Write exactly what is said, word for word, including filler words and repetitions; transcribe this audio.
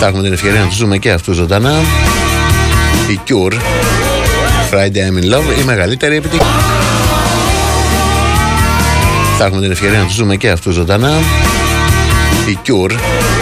Θα έχουμε την ευκαιρία να τους δούμε και αυτούς ζωντανά. Η Cure, Friday I'm in Love, η μεγαλύτερη επιτυχία. Θα έχουμε την ευκαιρία να τους δούμε και αυτούς ζωντανά. Η Cure,